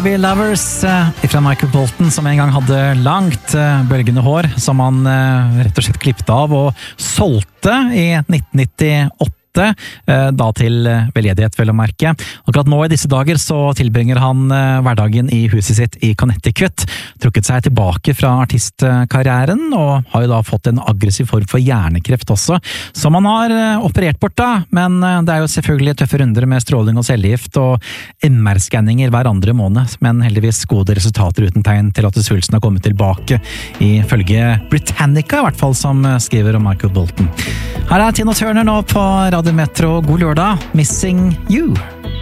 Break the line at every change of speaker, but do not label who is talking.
We Lovers fra Michael Bolton, som en gang hadde langt bølgende hår, som han rett og slett klippet av og solgte i 1998. Da til veldedighet, vel å merke. Akkurat nå i disse dager så tilbringer han hverdagen i huset sitt i Connecticut, trukket seg tilbake fra artistkarrieren, og har jo da fått en aggressiv form for hjernekreft også, som han har operert bort da, men det er jo selvfølgelig tøffe runder med stråling og cellegift og MR-skanninger hver andre måned, men heldigvis gode resultater uten tegn til at svulsten har kommet tilbake, ifølge Britannica i hvert fall, som skriver om Michael Bolton. Her er Tina Turner nå på Radio Metro. God lørdag, Missing You.